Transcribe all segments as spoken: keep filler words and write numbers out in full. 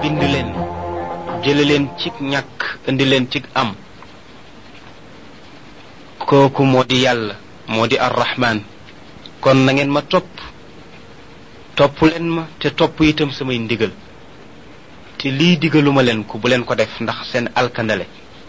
bind leen jële leen ci ñàkk indi leen ci am kooku moo di yàlla moo di arrahman kon na ngeen ma topp topp leen ma te topp itam samay ndigal te lii digaluma leen ko bu leen ko def ndax seen alkandale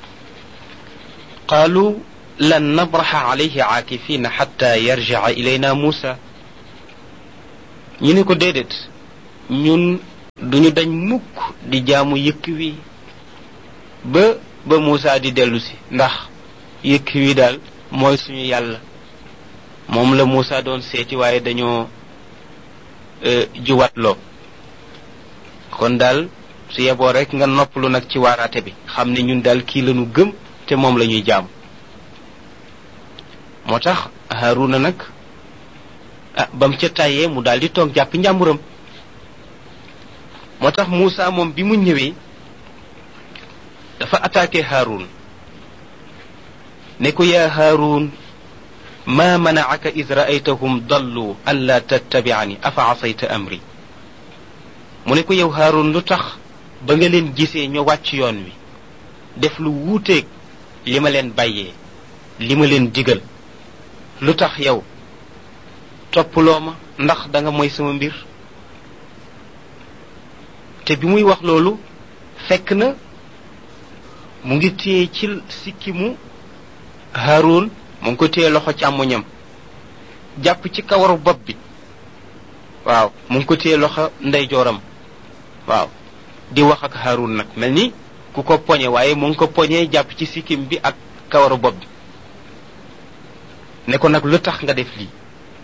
qaalu lan nabraxa alayhi aakifina xatta yarjica ilayna muusa ñu ne ko déedéet ñun duñu dañ mukk di jaamu yëkk wi ba ba muusa di dellu si ndax yëkk wi daal mooy suñu yàlla moom la muusa doon seeti waaye dañoo juwatloo kon daal su yeboo rek nga noppalu nag ci waaraate bi xam ne ñun daal kii lañu gëm te moom la ñuy jaam moo tax Haaruna nag ah bam ca tàyyee mu daal di toog jàpp njàmburam moo tax Muusa moom bi mu ñëwee dafa attaqué Haarun ne ko yaa Haarun ma manaaka id raaytahum dallu an la tattabiani afa asayta amri mu ne ko yow Haarun lu tax ba nga leen gisee ñu wàcc yoon wi def lu wuuteeg li ma leen bàyyee li ma leen digal lu tax yow toppuloo ma ndax da nga mooy sama mbir te bi muy wax loolu fekk na mu ngi téye ci sikkimu Haarun mu ngi ko téye loxo càmmoñam jàpp ci kawaru bopp bi waaw mu ngi ko téye loxo ndeyjooram waaw di wax ak Haarun nag mel ni ku ko poñe waaye mu ngi ko poñee jàpp ci sikkim bi ak kawaru bopp bi ne ko nag lu tax nga def lii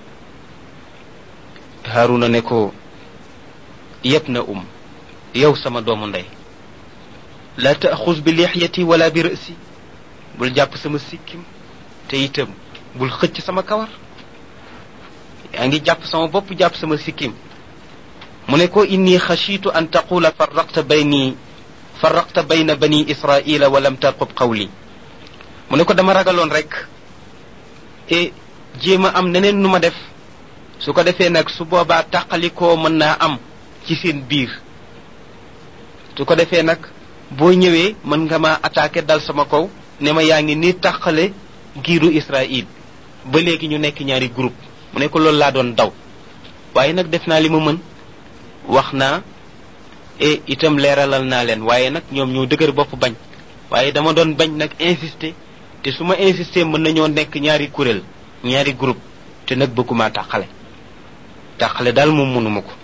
Haaruna ne ko yëpp na um yow sama doomu ndey la taaxus bi lixyati wala bi rësi bul jàpp sama sikkim te itam bul xëcc sama kawar yaa ngi jàpp sama bopp jàpp sama sikkim mu ne ko inni xashiitu an taqula farraqta bayni farraqta bayna bani israila wa lam tarqub qawli mu ne ko dama ragaloon rek e jéem a am neneen nu ma def su ko defee nag su boobaa tàqalikoo mën naa am ci seen biir su ko defee nag boo ñëwee mën nga ma attaqué dal sama kaw ne ma yaa ngi ni tàqale giiru Israël ba léegi ñu nekk ñaari groupe mu ne ko loolu laa doon daw waaye nag def naa li ma mën wax naa e itam leeralal naa leen waaye nag ñoom ñoo dëgër bopp bañ waaye dama doon bañ nag insister te su ma insister mën nañoo nekk ñaari kuréel ñaari groupe te nag bëgguma tàqale tàqale daal moom mënuma ko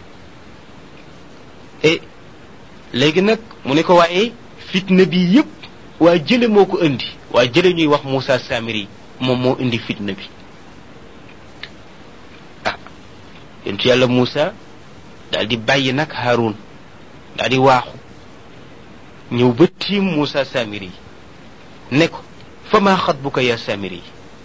e léegi nag mu ne ko waaye fitna bi yépp waa jële moo ko indi waa jële ñuy wax Moussa Samiri moom moo indi fitna bi ah yontu yàlla Moussa daal di bàyyi nag Haarun daal di waaxu ñëw ba tiim Moussa Samiri ne ko fa maa xatbuka ya Samiri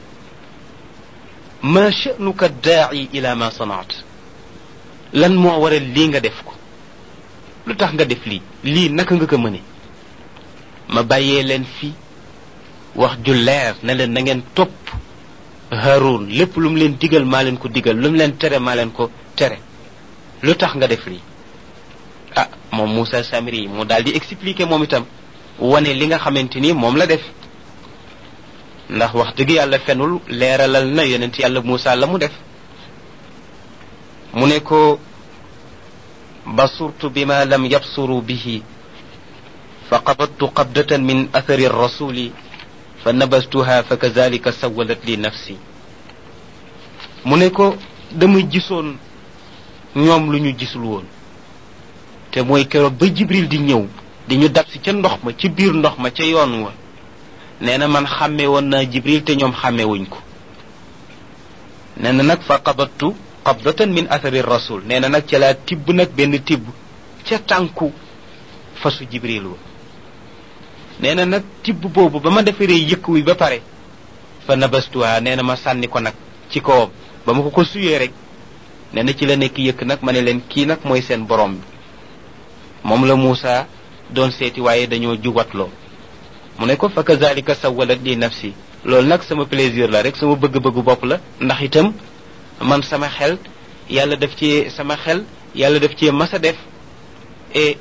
ma sha'nuka daa'i ila ma sanaat lan moo waral lii nga def ko lu tax nga def lii lii naka nga ko mëne ma bàyyee leen fi wax ju leer ne leen na ngeen topp Haarun lépp lu mu leen digal maa leen ko digal lu mu leen tere maa leen ko tere lu tax nga def lii ah moom Moussa Samiri mu daal di expliquer moom itam wane li nga xamante ni moom la def ndax wax dëgg yàlla fenul leeralal na yonent yàlla Moussa la mu def mu ne ko basurtu bima lam yabsuru bihi fa qabadtu qabdatan min athari rasuli fa nabastuha fa kazalika sawalat li nafsi mu ne ko dama gisoon ñoom lu ñu gisul woon te mooy keroog ba Jibril di ñëw di ñu dab si ca ndox ma ci biir ndox ma ca yoon wa nee na man xàmme woon naa Jibril te ñoom xàmme wuñ ko nee na nag fa qabadtu qabdatan min athari rasul nee na nag ca laa tibb nag benn tibb ca tànku fasu Jibril wa nee na nag tibb boobu ba ma defaree yëkk wi ba pare fa nabastuha nee na ma sànni ko nag ci kawam ba ma ko ko suyee rek nee na ci la nekk yëkk nag ma ne leen kii nag mooy seen borom bi moom la Moussa doon seeti waaye dañoo juwatloo mu ne ko fa kazalika sawalat li nafsi loolu nag sama plaisir la rek sama bëgg-bëggu bopp la ndax itam man sama xel yàlla daf ci sama xel yàlla daf ci masa def et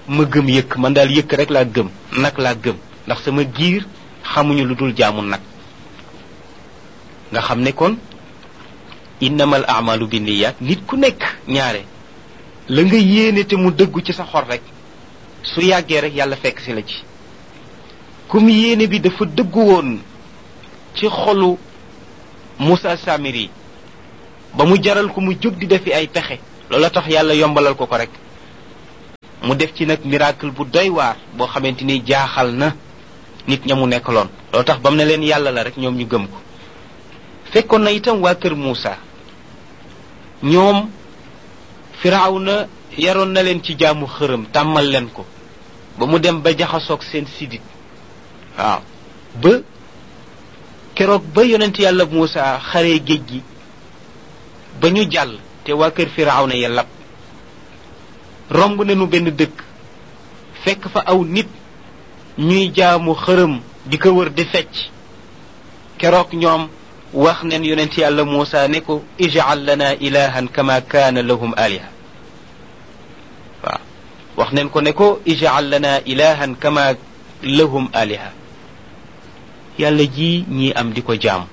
ma gëm yëkk man daal yëkk rek laa gëm nag laa gëm ndax sama giir xamuñu lu dul jaamu nag nga xam ne kon innamal a'malu binniyat nit ku nekk ñaare la nga yéene te mu dëggu ci sa xol rek su yàggee rek yàlla fekk si la ci comme yéene bi dafa dëggu woon ci xolu Moussa Samiri ba mu jaral ko mu jóg di defi ay pexe loola tax yàlla yombalal ko ko rek mu def ci nag miracle bu doy waar boo xamante ni jaaxal na nit ña mu nekkaloon loola tax ba mu ne leen yàlla la rek ñoom ñu gëm ko fekkoon na itam waa kër Moussa ñoom Firawna yaroon na leen ci jaamu xërëm tàmmal leen ko ba mu dem ba jaxasoog seen sidit waaw ba keroog ba yonent yàlla Moussa xaree géej gi ba ñu jàll te waa kër Firawna ya lab romb nañu benn dëkk fekk fa aw nit ñuy jaamu xërëm di ko wër di fecc keroog ñoom wax neen yonent yàlla Moussa ne ko ij'al lana ilahan kama kaana lahum aliha waaw wax neen ko ne ko ij'al lana ilahan kama lahum aliha yàlla ji ñii am di ko jaam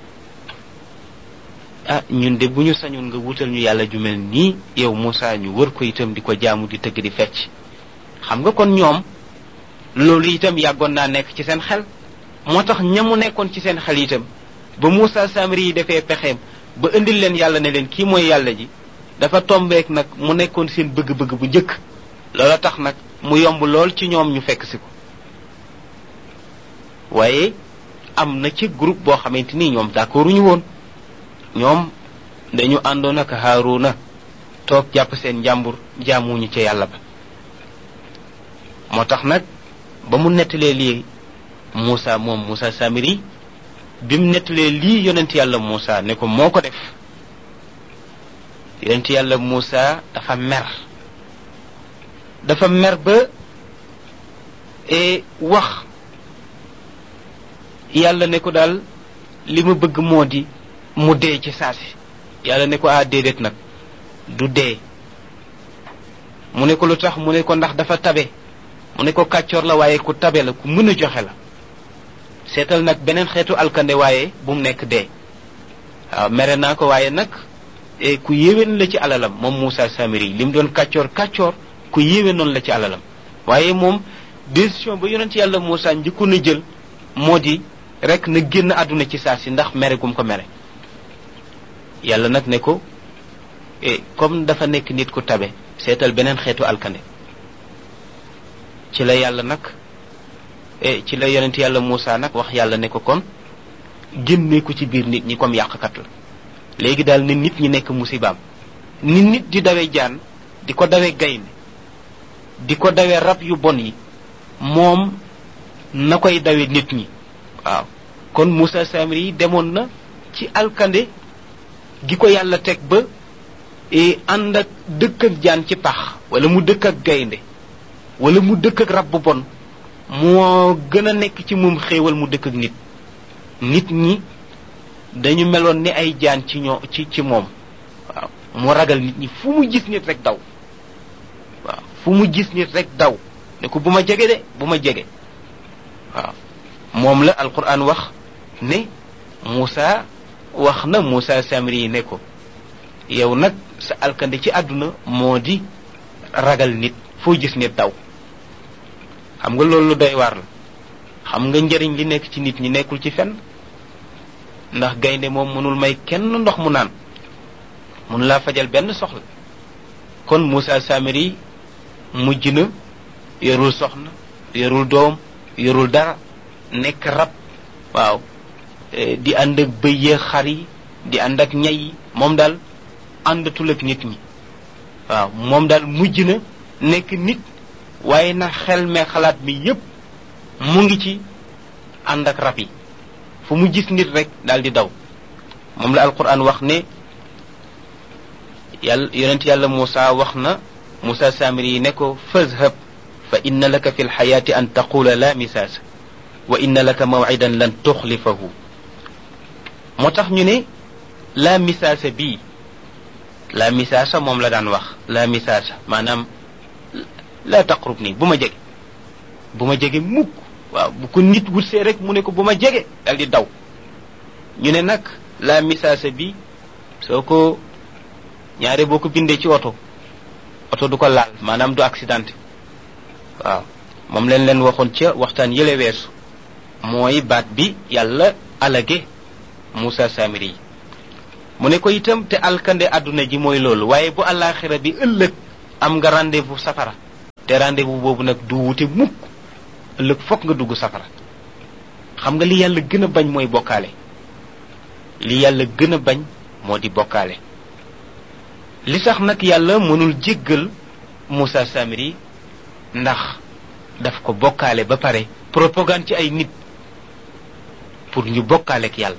ah ñun de bu ñu sañoon nga wutal ñu yàlla ju mel nii yow Moussa ñu wër ko itam di ko jaamu di tëgg di fecc xam nga kon ñoom loolu itam yàggoon naa nekk ci seen xel moo tax ñamu nekkoon ci seen xel itam ba Moussa Samiri yi defee pexeem ba indil leen yàlla ne leen kii mooy yàlla ji dafa tombeek nag mu nekkoon seen bëgg-bëgg bu njëkk loola tax nag mu yomb lool ci ñoom ñu fekk si ko waaye am na ci groupe boo xamante ni ñoom d'accorduñu woon ñoom dañu àndoon ak Haaruna toog jàpp seen njàmbur jaamuñu ca yàlla ba moo tax nag ba mu nettalee lii Moussa moom Moussa Samiri bi mu nettalee lii yonent yàlla Moussa ne ko moo ko def yonent yàlla Moussa dafa mer dafa mer ba e wax yàlla ne ko daal li ma bëgg moo di mu dee ci saasi yàlla ne ko ah déedéet nag du dee mu ne ko lu tax mu ne ko ndax dafa tabe mu ne ko kàccoor la waaye ku tabe la ku mën a joxe la seetal nag beneen xeetu alkande waaye bu mu nekk dee waaw mere naa ko waaye nag ku yéwén la ci alalam moom Moussa Samiri li mu doon kàccoor kàccoor ku yéwén noonu la ci alalam waaye moom décision ba yonent yàlla Moussa njëkkoon a jël moo di rek na génn àdduna ci saa si ndax mere gum ko mere yàlla nag ne ko e comme dafa nekk nit ku tabe seetal beneen xeetu alkande ci la yàlla nag e ci la yonent yàlla Moussa nag wax yàlla ne ko kon génne ko ci biir nit ñi comme yàqkat la léegi daal ni nit ñi nekk musibaam ni nit di dawe jaan di ko dawe gaynde di ko dawe rab yu bon yi moom na koy dawe nit ñi waaw kon Moussa Samiri yi demoon na ci alkande gi ko yàlla teg ba e ànd ak dëkk ak jaan ci pax wala mu dëkk ak gaynde wala mu dëkk ak rab bu bon moo gën a nekk ci moom xéewal mu dëkk ak nit nit ñi dañu meloon ni ay jaan ci ñoo ci ci moom waaw mu ragal nit ñi fu mu gis nit rek daw waaw fu mu gis nit rek daw ne ko bu ma jege de bu ma jege waaw moom la alquran wax ne Moussa wax na Moussa Samiri yi ne ko yow nag sa alkande ci àdduna moo di ragal nit foo gis nit daw xam nga loolu lu doy waar la xam nga njëriñ li nekk ci nit ñi nekkul ci fenn ndax gaynde moom mënul may kenn ndox mu naan mënu laa fajal benn soxla kon Moussa Samiri mujj na yorul soxna yorul doom yorul dara nekk rab waaw di ànd ak bëy yee xar yi di ànd ak ñay yi moom daal àndatul ak nit ñi waaw moom daal mujj na nekk nit waaye na xel me xalaat mi yépp mu ngi ci ànd ak rab yi fu mu gis nit rek daal di daw moom la alquran wax ne yàlla yonent yàlla Moussa wax na Moussa Samiri yi ne ko fazhab fa inna laka fi lxayaati an taqula la misaasa wa inna laka mawcidan lan tuxlifahu moo tax ñu ne la misaasa bii la misaasa moom la daan wax la misaasa maanaam la taqrubni bu ma jege bu ma jege mukk waaw bu ko nit wutsee rek mu ne ko bu ma jege dal di daw ñu ne nag la misaasa bi soo ko ñaare boo ko bindee ci oto oto du ko laal maanaam du accidenté waaw moom leen leen waxoon ca waxtaan yële weesu mooy baat bi yàlla alage Moussa Samiri yi mu ne ko itam te alkande àdduna ji mooy loolu waaye bu àllaaxira bi ëllëg am nga rendez-vous safara te rendez-vous boobu nag du wute mukk ëllëg fokk nga dugg safara xam nga li yàlla gën a bañ mooy bokkaale li yàlla gën a bañ moo di bokkaale li tax nag yàlla mënul jéggal Moussa Samiri ndax daf ko bokkaale ba pare propagande ci ay nit pour ñu bokkaaleek yàlla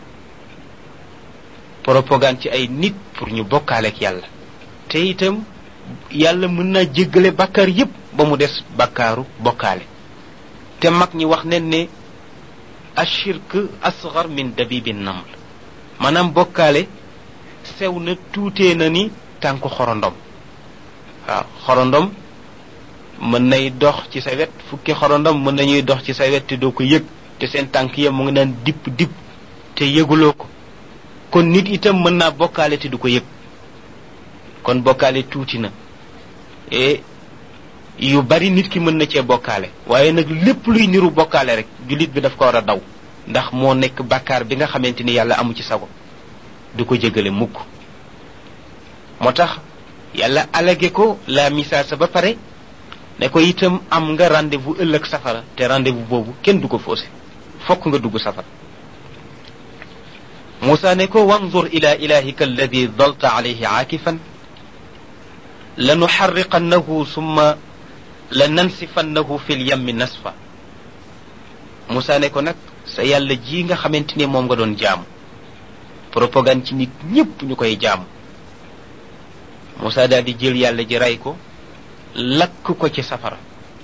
propagande ci ay nit pour ñu bokkaaleek yàlla te itam yàlla mën naa jéggale bàkkaar yépp ba mu des bàkkaaru bokkaale te mag ñi wax nen ne ashirk asghar min dabibin naml maanaam bokkaale sew na tuutee na ni tànku xorondom waaw xorondom mën nay dox ci sa wet fukki xorondom mën nañuy dox ci sa wet te doo ko yëg te seen tànk ya mu ngi naan dipp dipp te yëguloo ko kon nit itam mën naa bokkaale te du ko yëg kon bokkaale tuuti na et yu bari nit ki mën na cee bokkaale waaye nag lépp luy niru bokkaale rek jullit bi daf ko war a daw ndax moo nekk bàkkaar bi nga xamante ni yàlla amu ci sago du ko jégale mukk moo tax yàlla alage ko la misaasa ba pare ne ko itam am nga rendez-vous ëllëg safara te rendez-vous boobu kenn du ko faussé fokk nga dugg safara Moussa ne ko wanzur ila ilahika alladi dalta alayhi aakifan lanuxarriqannahu summa lanansifannahu fi lyammi nasfa Moussa ne ko nag sa yàlla ji nga xamante ni moom nga doon jaamu propagande ci nit ñépp ñu koy jaamu Moussa daal di jël yàlla ji rey ko lakk ko ci safara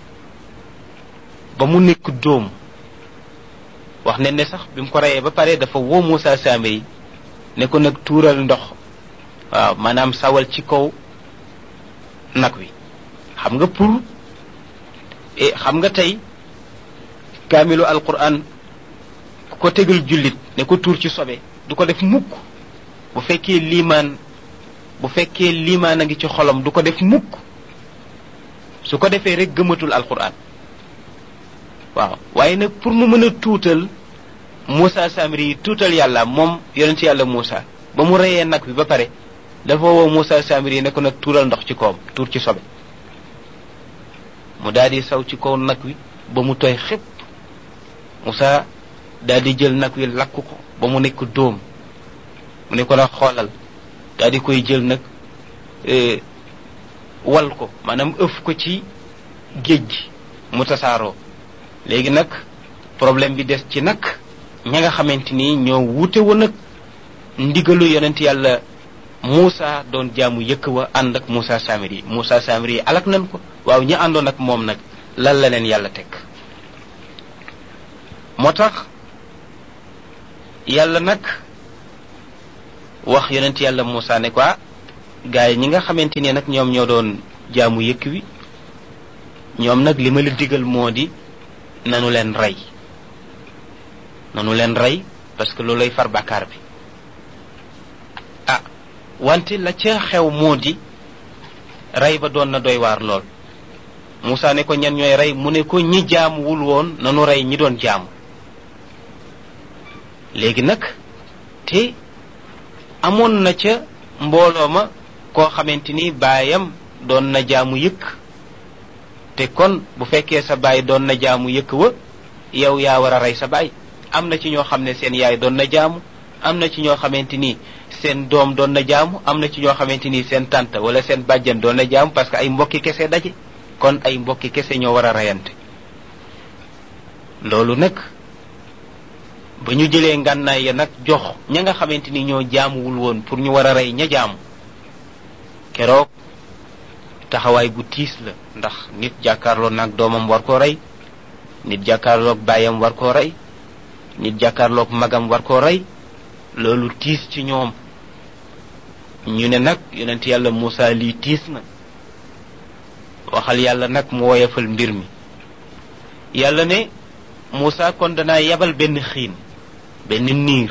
ba mu nekk dóom wax ne ne sax bi mu ko reyee ba pare dafa woo Moussa Samiri ne ko nag tuural ndox waaw maanaam sawal ci kaw nag wi xam nga pour e xam nga tey kaamilu alquran ku ko tegal jullit ne ko tuur ci sobe du ko def mukk bu fekkee liimaan bu fekkee liimaan a ngi ci xolam du ko def mukk su ko defee rek gëmatul alquran waaw waaye nag pour mu mën a tuutal Moussa Samiri yi tuutal yàlla moom yonent yàlla Moussa ba mu reyee nag bi ba pare dafa woo Moussa Samiri yi ne ko nag tuural ndox ci kawam tuur ci sobe mu daal di saw ci kaw nag wi ba mu tooy xépp Moussa daal di jël nag wi lakk ko ba mu nekk dóom mu ne ko nag xoolal daal di koy jël nag wal ko maanaam ëf ko ci géej gi mu tasaaroo léegi nag problème bi des ci nag ña nga xamante ni ñoo wuute woon nag ndigalu yonent yàlla Moussa doon jaamu yëkk wa ànd ak Moussa Samiri Moussa Samiri alak nañ ko waaw ñi àndoon ak moom nag lan la leen yàlla teg moo tax yàlla nag wax yonent yàlla Moussa ne ko gaay ñi nga xamante ni nag ñoom ñoo doon jaamu yëkk wi ñoom nag li ma la digal moo di nanu leen rey nanu leen rey parce que loolay far bàkkaar bi ah wante la ca xew moo di rey ba doon na doy waar lool Moussa ne ko ñan ñooy rey mu ne ko ñi jaamuwul woon nanu rey ñi doon jaamu léegi nag te amoon na ca mbooloo ma koo xamante ni baayam doon na jaamu yëkk te kon bu fekkee sa baay doon na jaamu yëkk wa yow yaa war a rey sa baay am na ci ñoo xam ne seen yaay doon na jaamu am na ci ñoo xamante ni seen doom doon na jaamu am na ci ñoo xamante ni seen tante wala seen bàjjan doon na jaamu parce que ay mbokki kese daje kon ay mbokki kese ñoo war a reyante loolu nag ba ñu jëlee ngànnaay ya nag jox ña nga xamante ni ñoo jaamuwul woon pour ñu war a rey ña jaamu keroog taxawaay bu tiis la ndax nit jàkkaarloo nag doomam war koo rey nit jàkkaarloog baayam war koo rey nit jàkkaarloog magam war koo rey loolu tiis ci ñoom ñu ne nag yonent yàlla Moussa lii tiis na waxal yàlla nag mu woyefal mbir mi yàlla ne Muusa kon danaa yebal benn xiin benn niir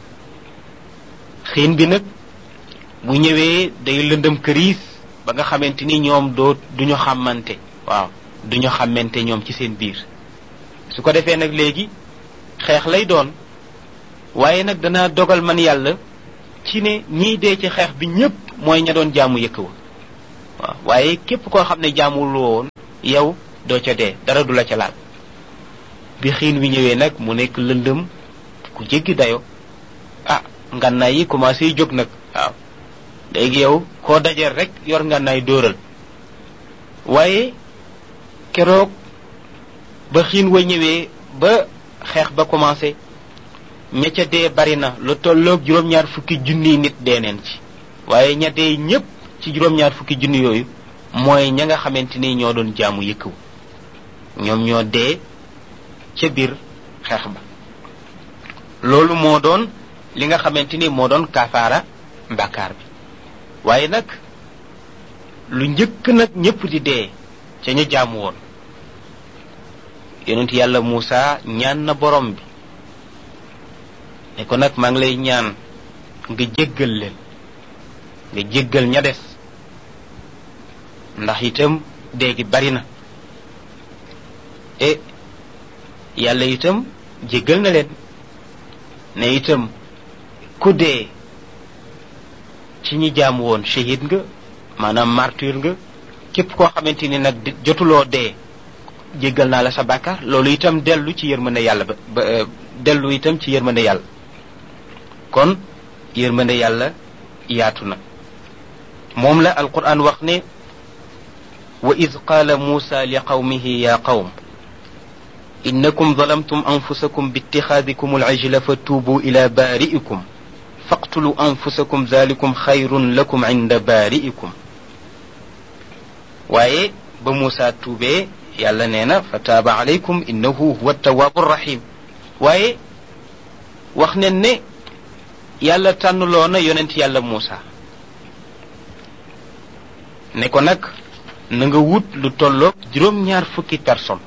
xiin bi nag bu ñëwee day lëndëm këriis ba nga xamante ni ñoom doo duñu xàmmante waaw duñu xàmmante ñoom ci seen biir su ko defee nag léegi xeex lay doon waaye nag danaa dogal man yàlla ci ne ñiy dee ci xeex bi ñépp mooy ña doon jaamu yëkk wa waaw waaye képp koo xam ne jaamul woon yow doo ca dee dara du la ca laal bi xiin wi ñëwee nag mu nekk lëndëm ku jéggi dayo ah ngànnaay yi commencé jóg nag waaw léegi yow koo dajeel rek yor ngànnaay dóoral waaye keroog ba xiin wa ñëwee ba xeex ba commencé ña ca dee bari na lu tolloog juróom-ñaar fukki junniy nit dee neen ci waaye ña dee ñépp ci juróom-ñaar fukki junni yooyu mooy ña nga xamante ni ñoo doon jaamu yëkkaw ñoom ñoo dee ca biir xeex ba loolu moo doon li nga xamante ni moo doon kafaara bàkkaar bi waaye nag lu njëkk nag ñépp di dee ca ña jaamu woon yonent yàlla Muusa ñaan na borom bi ne ko nag maa ngi lay ñaan nga jéggal leen nga jéggal ña des ndax itam dee gi bari na e yàlla itam jéggal na leen ne itam ku dee ci ñi jaamu woon shahid nga maanaam martyr nga képp koo xamante ni nag jotuloo dee jéggal naa la sa bàkkaar loolu itam dellu ci yërmande yàlla ba ba dellu itam ci yërmande yàlla kon yërmande yàlla yaatu na moom la alquran wax ne wa id qaala muusa li qawmihi ya qawm innakum zalamtum anfusakum biittixaadikum alcijla fa tuubuu ila baari'ikum faqtulu anfusakum zalikum xayrun lakum inda baari'ikum waaye ba muusa tuubee yàlla nee na fa taaba alaykum innahu huwa tawaabu rahim waaye wax nen ne yàlla tànnuloo na yonent yàlla Muusa ne ko nag na nga wut lu tolloog juróom-ñaar fukki personne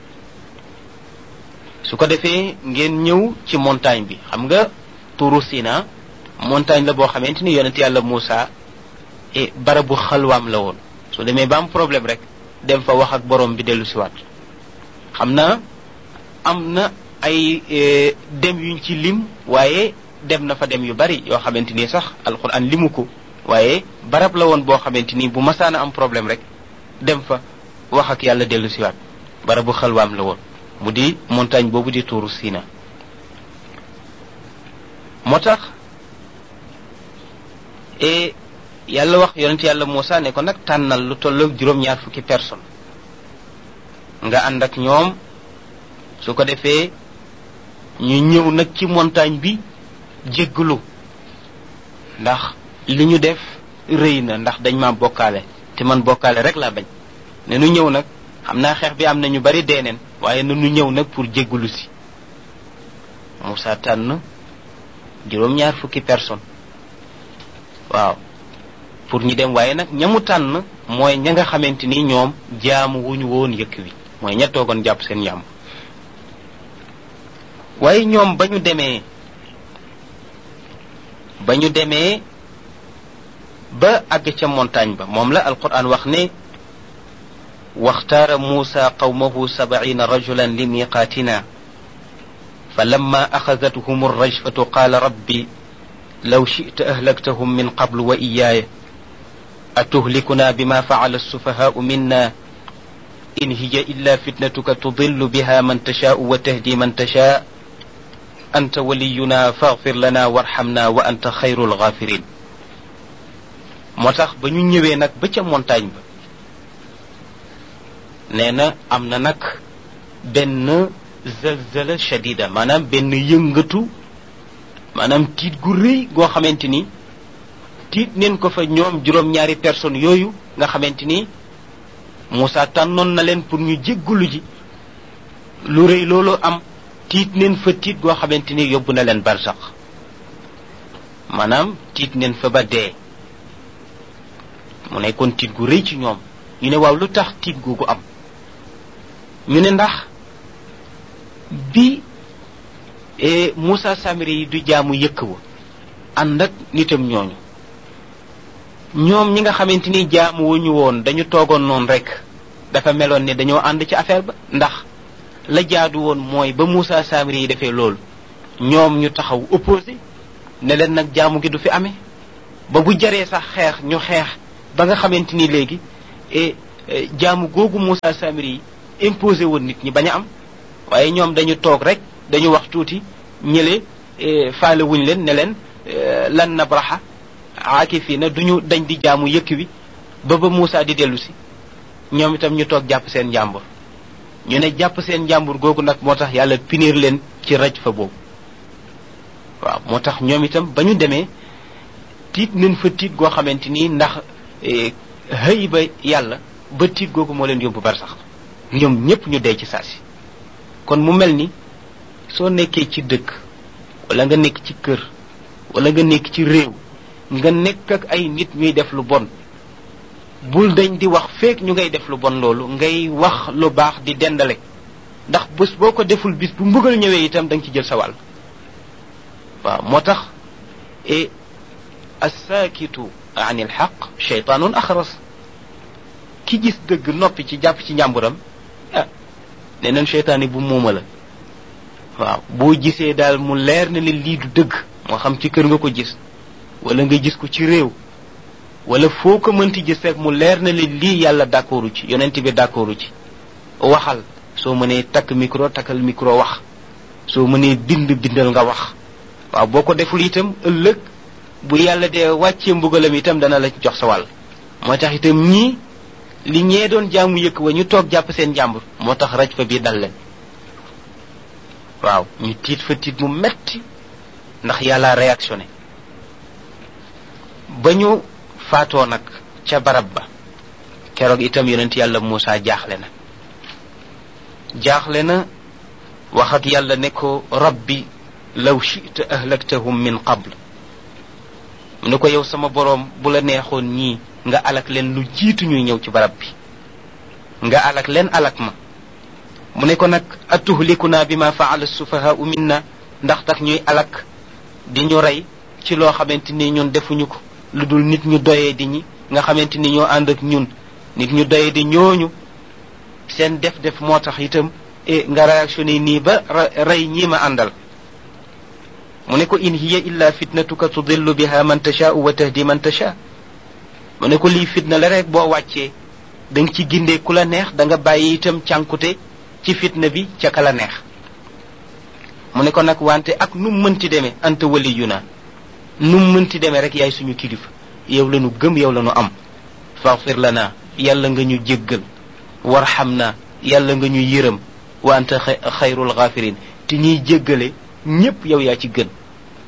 su ko defee ngeen ñëw ci montagne bi xam nga Tuuru Sina montagne la boo xamante ni yonent yàlla Muusa e barabu xalwaam la woon su demee ba am problème rek dem fa wax ak borom bi dellu siwaat xam na am na ay dem yuñ ci lim waaye dem na fa dem yu bari yoo xamante ni sax alquran limu ko waaye barab la woon boo xamante ni bu masaana am problème rek dem fa wax ak yàlla dellu siwaat barabu xalwaam la woon mu di montagne boobu di Tuuru Sina moo tax e yàlla wax yonent yàlla Muusa ne ko nag tànnal lu tolloog juróom-ñaar fukki personne nga ànd ak ñoom su ko defee ñu ñëw nag ci montagne bi jéggalu ndax li ñu def rëy na ndax dañ ma bokkaale te man bokkaale rek laa bañ ne nu ñëw nag xam naa xeex bi am na ñu bari deeneen waaye na nu ñëw nag pour jéggalu si Muusa tànn juróom-ñaar fukki personne waaw pour ñu dem waaye nag ñamu tànn mooy ña nga xamante ni ñoom jaamu wuñu woon yëkk wi mooy ña toogoon jàpp seen yàmm waaye ñoom ba ñu demee ba ñu demee ba àgg ca montagne ba moom la alquran wax ne waxtaara muusa qawmahu sabaina rajulan li miqaatina fa lamma axadathum arrajfatu qaala rabbi law shi'ta ahlaktahum min qablu wa iyaaya atuhlikuna bima faala alsufahaau minna in hiya illa fitnatuka tudillu biha man tashaau wa tahdi man tashaa anta waliyuna faghfir lana warhamna wa anta xayrul ghafirin moo tax ba ñu ñëwee nag ba ca montagne ba nee na am na nag benn zalzala shadida maanaam benn yëngatu maanaam tiit gu rëy goo xamante ni tiit neen ko fa ñoom juróom-ñaari personnes yooyu nga xamante ni Muusa tànnoon na leen pour ñu jéggalu ji lu rëy loolu am tiit neen fa tiit goo xamante ni yóbbu na leen barsax maanaam tiit neen fa ba dee mu nekkoon tiit gu rëy ci ñoom ñu ne waaw lu tax tiit googu am ñu ne ndax bi Moussa Samiri yi du jaamu yëkk wa ànd ak nitam ñooñu ñoom ñi nga xamante ni jaamu wuñu woon dañu toogoon noonu rek dafa meloon ne dañoo ànd ci affaire ba ndax la jaadu woon mooy ba Moussa Samiri yi defee loolu ñoom ñu taxaw opposé ne leen nag jaamu gi du fi amee ba bu jaree sax xeex ñu xeex ba nga xamante ni léegi e jaamu googu Moussa Samiri yi imposé woon nit ñi bañ a am waaye ñoom dañu toog rek dañu wax tuuti ñële faale wuñ leen ne leen lan nabraha aakifina duñu dañ di jaamu yëkk wi ba ba Moussa di dellu si ñoom itam ñu toog jàpp seen njàmbur ñu ne jàpp seen njàmbur googu nag moo tax yàlla punir leen ci raj fa boobu waaw moo tax ñoom itam ba ñu demee tiit nañ fa tiit goo xamante ni ndax xëy ba yàlla ba tiit googu moo leen yóbbu bar sax ñoom ñépp ñu dee ci saasi kon mu mel ni soo nekkee ci dëkk wala nga nekk ci kër wala nga nekk ci réew nga nekk ak ay nit ñuy def lu bon bul dañ di wax feek ñu ngay def lu bon loolu ngay wax lu baax di dendale ndax bés boo ko deful bis bu mbugal ñëwee itam da nga ci jël sa wàll waaw moo tax e assaakitu an il xaq cheytaanun axras ki gis dëgg noppi ci jàpp ci njàmburam ah nee nañ cheytaan yi bu muuma la waaw boo gisee daal mu leer na ne lii du dëgg moo xam ci kër nga ko gis wala nga gis ko ci réew wala foo ko mënti gis rek mu leer na ne lii yàlla d'accordu ci yonent bi d'accordu ci waxal soo mënee takk micro takkal micro wax soo mënee bind bindal nga wax waaw boo ko deful itam ëllëg bu yàlla dee wàccee mbugalam itam dana la jox sa wàll moo tax itam ñii li ñee doon jaamu yëkk wa ñu toog jàpp seen jàmbur moo tax raj fa bii dal leen waaw ñu tiit fa tiit mu metti ndax yàlla réactionné ba ñu faatoo nag ca barab ba keroog itam yonent yàlla Moussa jaaxle na jaaxle na waxat yàlla ne ko rabbi law shi'ta ahlaktahum min qabl mu ne ko yow sama boroom bu la neexoon ñii nga alak leen lu jiitu ñuy ñëw ci barab bi nga alak leen alak ma mu ne ko nag atuhlikuna bima faala sufahaau minna ndax tax ñuy alak di ñu rey ci loo xamante ni ñun defuñu ko lu dul nit ñu doyee di ñi nga xamante ni ñoo ànd ak ñun nit ñu doyee di ñooñu seen def def moo tax itam e nga réactionné nii ba rey ñii ma àndal mu ne ko in hiya illa fitnatuka tudillu biha man tashaau wa tahdi man tasha mu ne ko lii fitna la rek boo wàccee da nga ci gindee ku la neex da nga bàyyi itam cànkute ci fitna bi ca ka la neex mu ne ko nag wante ak nu mënti demee anta waliyuna nu mënti demee rek yaay suñu kilifa yow la nu gëm yow la nu am faghfir lana yàlla nga ñu jéggal warhamna yàlla nga ñu yërëm wa anta xayrul ghafirin te ñuy jéggale ñépp yow yaa ci gën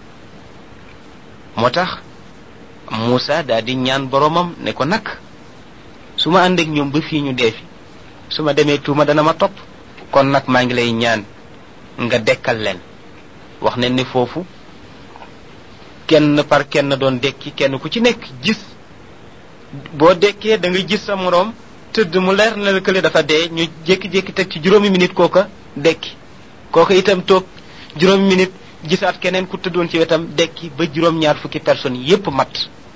moo tax Moussa daal di ñaan boromam ne ko nag su ma ànd ak ñoom ba fii ñu dee fi su ma demee tuuma dana ma topp kon nag maa ngi lay ñaan nga dekkal leen wax ne ni foofu kenn par kenn doon dekki kenn ku ci nekk gis boo dekkee da nga gis sa moroom tëdd mu leer na la kële dafa dee ñu jékki-jékki teg ci juróomi minute kooka dekki kooka itam toog juróomi minute gisaat keneen ku tëddoon ci wetam dekki ba juróom-ñaar fukki personnes yépp mat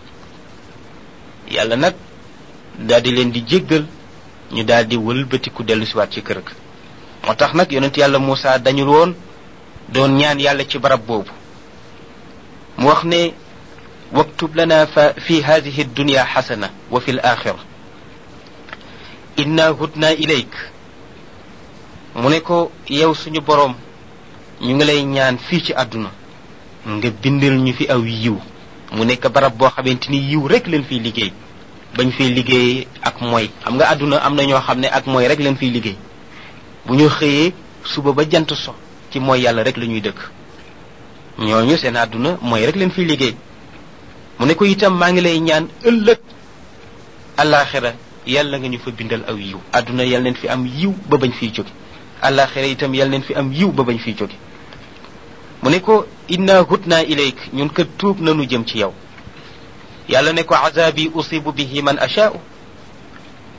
yàlla nag daal di leen di jéggal ñu daal di wëlbatiku dellu siwaat ci kër ga moo tax nag yonent yàlla Moussa dañul woon doon ñaan yàlla ci barab boobu mu wax ne waktub lana fa fi hadihi dunya xasana wa fi l axira inna hudna ilayk mu ne ko yow suñu boroom ñu ngi lay ñaan fii ci àdduna nga bindal ñu fi aw yiw mu nekk barab boo xamante ni yiw rek leen fiy liggéey bañ fiy liggéey ak mooy xam nga àdduna am na ñoo xam ne ak mooy rek leen fiy liggéey bu ñu xëyee suba ba jant so ci mooy yàlla rek la ñuy dëkk ñooñu seen àdduna mooy rek leen fiy liggéey mu ne ko itam maa ngi lay ñaan ëllëg alaxira yàlla nga ñu fa bindal aw yiw àdduna yàlla leen fi am yiw ba bañ fiy jóge alaxira itam yàlla leen fi am yiw ba bañ fiy jóge mu ne ko inna hudna ilayk ñun kat tuub nanu jëm ci yow yàlla ne ko azabi usibu bihi man ashaa'u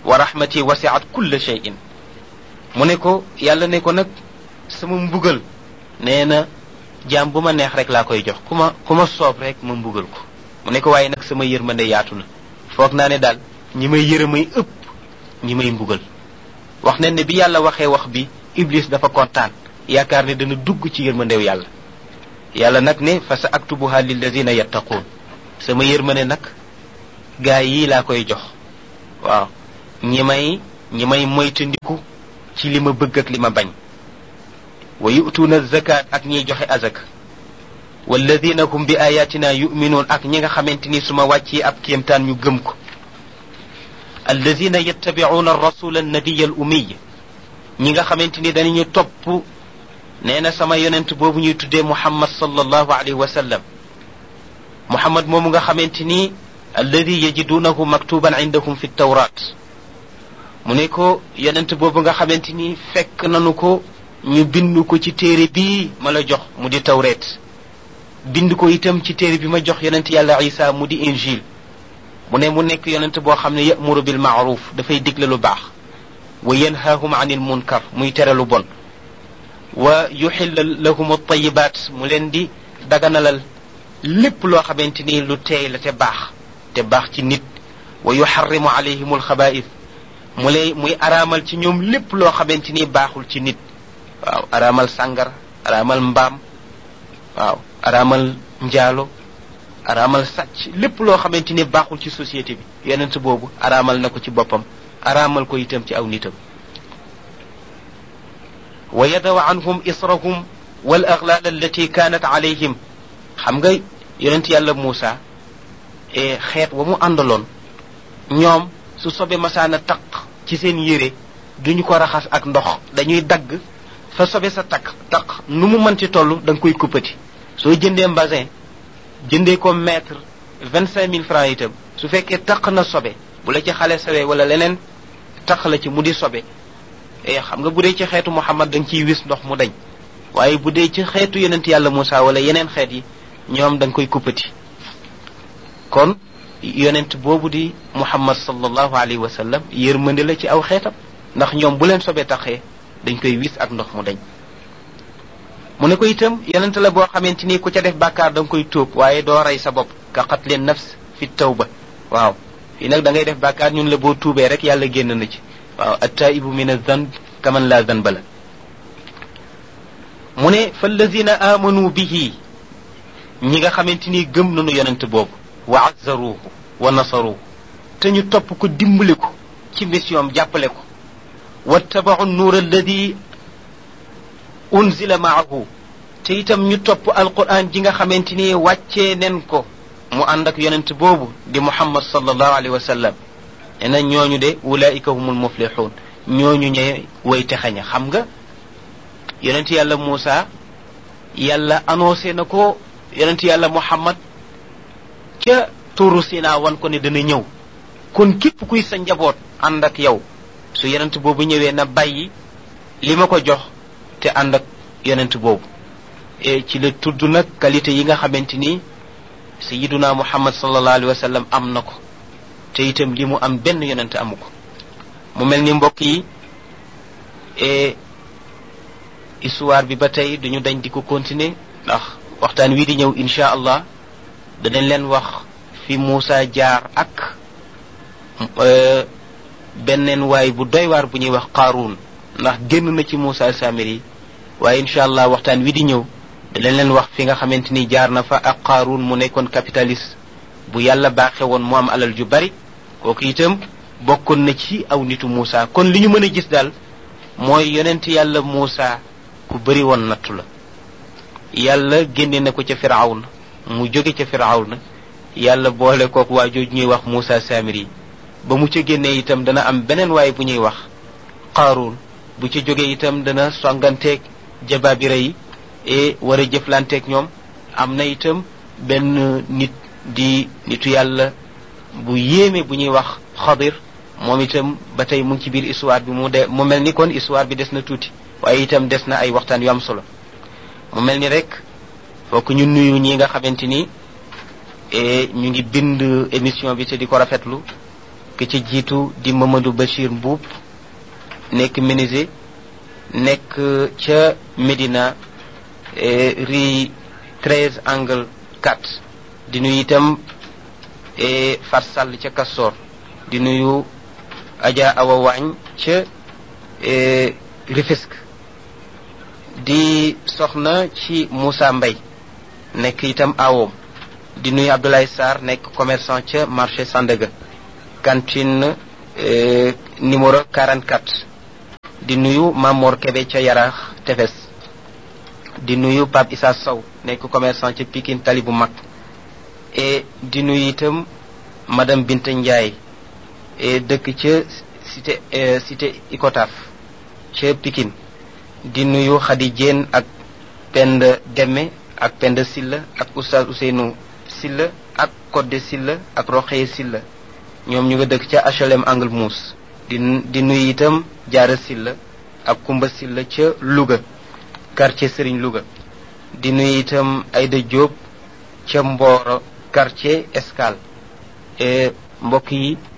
wa rahmati wasi'at kulla shay'in mu ne ko yàlla ne ko nag sama mbugal nee na jaam bu ma neex rek laa koy jox ku ma ku ma soob rek ma mbugal ko mu ne ko waaye nag sama yërmande yaatu na foog naa ne daal ñi may yërëmay ëpp ñi may mbugal wax nañ ne bi yàlla waxee wax bi iblis dafa kontaan yaakaar ne dana dugg ci yërmandew yàlla yàlla nag ne fa sa aktubuha lilladina yattaquun sama yërmande nag gaa yi laa koy jox waaw ñi may ñi may moytandiku ci li ma bëgg ak li ma bañ wa yu'tuuna zakat ak ñiy joxe azak walladina hum bi ayatina yu'minuun ak ñi nga xamante ni su ma wàccee ab kéemtaan ñu gëm ko alladina yattabi'uuna arrasula annabiya al ummiy ñi nga xamante ni danañu topp nee na sama yonent boobu ñuy tuddee muhammad sallallahu alayhi wa sallam muhammad moomu nga xamante ni alladi yajidunahu maktuban indahum fi tawrat mu ne ko yonent boobu nga xamante ni fekk nanu ko ñu bind ko ci téere bii ma la jox mu di tawret bind ko itam ci téere bi ma jox yonent yàlla isa mu di injil mu ne mu nekk yonent boo xam ne ya'muru bil ma'ruf dafay digle lu baax wa yanhaahum anil munkar muy tere lu bon wa yuxilla lahum at-tayyibat mu leen di daganalal lépp loo xamante ni lu teey la te baax te baax ci nit wa yuharrimu alayhim al-xabaa'ith mu lay muy araamal ci ñoom lépp loo xamante ni baaxul ci nit waaw araamal sàngar araamal mbaam waaw araamal njaalo araamal sàcc lépp loo xamante ni baaxul ci société bi yonent boobu araamal na ko ci boppam araamal ko itam ci aw nitam wa yadaw anhum israhum wal aghlal allati kanat alayhim xam nga yonent yàlla Muusa e xeet wa mu àndaloon ñoom su sobe masaana taq ci seen yére duñu ko raxas ak ndox dañuy dagg fa sobe sa takk taq nu mu mën ci toll da nga koy kuppati soo jëndee mbasin jëndee ko mètre vingt cinq mille francs itam su fekkee taq na sobe bu la ci xale sawee wala leneen taq la ci mu di sobe e xam nga bu dee ci xeetu Muhammad da nga ciy wis ndox mu dañ waaye bu dee ci xeetu yonent yàlla Muusa wala yeneen xeet yi ñoom da nga koy kuppati kon yonent boobu di Muhammad sallallahu alayhi wa sallam yërmande la ci aw xeetam ndax ñoom bu leen sobe taxee dañ koy wis ak ndox mu dañ mu ne ko itam yonent la boo xamante ni ku ca def bàkkaar da nga koy tuub waaye doo rey sa bopp ka qatli nafs fi tawba waaw fii nag da ngay def bàkkaar ñun la boo tuubee rek yàlla génn na ci waaw attaibu min azanb kaman la zanba la mu ne fa allazina amanu bihi ñi nga xamante ni gëm nañu yonent boobu wa azzaruhu wa nasaruhu te ñu topp ko dimbali ko ci mission jàppale ko wattaba'u nuur alladi unzila ma'ahu te itam ñu topp alquran ji nga xamante ni wàccee nen ko mu ànd ak yonent boobu di muhammad sallallahu alayhi wa sallam nee na ñooñu de ulaika humul muflihun ñooñu ñe way texaña xam nga yonent yàlla Muusa yàlla annoncé na ko yonent yàlla muhammad ca tuuru Sina wan ko ne dana ñëw kon képp kuy sa njaboot ànd ak yow su yonent boobu ñëwee na bàyyi li ma ko jox te ànd ak yonent boobu e ci la tudd nag qualité yi nga xamante ni sayyiduna muhammad sallallahu alayhi wa sallam am na ko te itam li mu am benn yonent amu ko mu mel ni mbokk yi e histoire bi ba tey duñu dañ di ko continuer ndax waxtaan wii di ñëw insha allah danañ leen wax fi Muusa jaar ak benneen waay bu doy waar bu ñuy wax Qaaruun ndax génn na ci Muusa Samiri waaye insha allah waxtaan wi di ñëw danañ leen wax fi nga xamante ni jaar na fa ak Qaaruun mu nekkoon capitaliste bu yàlla baaxe woon mu am alal ju bari kooku itam bokkoon na ci aw nitu Muusa kon li ñu mën a gis daal mooy yonent yàlla Muusa ku bari woon nattu la yàlla génne na ko ca Firawna mu jóge ca Firawna yàlla boole kook waa jooju ñuy wax Muusa Samiri ba mu ca génnee itam dana am beneen waay bu ñuy wax Qaaruun bu ca jógee itam dana songanteeg jabaabira yi e war a jëflanteeg ñoom am na itam benn nit di nitu yàlla bu yéeme bu ñuy wax Xadir moom itam ba tey mu ngi ci biir histoire bi mu de mu mel ni kon histoire bi des na tuuti waaye itam des na ay waxtaan yu am solo mu mel ni rek fokk ñu nuyu ñi nga xamante ni e ñu ngi bind émission bi te di ko rafetlu ki ci jiitu di Mamadou Bachir Mbuub nekk menuisier nekk ca Médina rue treize angle quatre. di nuyu itam Fat Sall ca Castor. di nuyu Adja Awa Waañ ca Rufisque. di soxna ci Moussa Mbay nekk itam awoom. di nuyu Abdoulaye Sarr nekk commerçant ca marché Sandaga cantine numéro quarante-quatre. di nuyu Mamor Kebe ca Yaraax Tefes. di nuyu Pape Issa Sow nekk commerçant ca Pikine Tali bu mag. et di nuyu itam madame Binta Ndiaye et dëkk ca cité cité Icotaf ca Pikine. di nuyu Khady Diène ak Penda Demme ak Penda Silla ak Oustaz Ousseynou Silla ak Codé Silla ak Roxeye Silla ñoom ñu nga dëkk ca H L M Angle Mousse. di di nuyu itam Jaara Silla ak Kumba Silla ca Louga quartier Serigne Louga. di nuyu itam Aïda Diop ca Mboro quartier Escale. mbokk yi